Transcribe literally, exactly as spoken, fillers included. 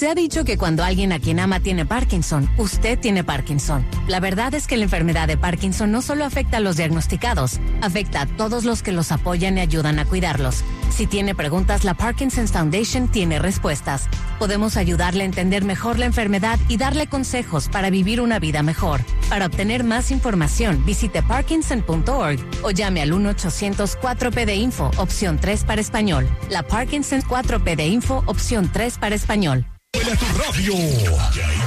Se ha dicho que cuando alguien a quien ama tiene Parkinson, usted tiene Parkinson. La verdad es que la enfermedad de Parkinson no solo afecta a los diagnosticados, afecta a todos los que los apoyan y ayudan a cuidarlos. Si tiene preguntas, la Parkinson's Foundation tiene respuestas. Podemos ayudarle a entender mejor la enfermedad y darle consejos para vivir una vida mejor. Para obtener más información, visite parkinson punto org o llame al uno ochocientos cuatro P D Info, opción tres para español. La Parkinson cuatro P D Info, opción tres para español. ¡Huele a tu radio!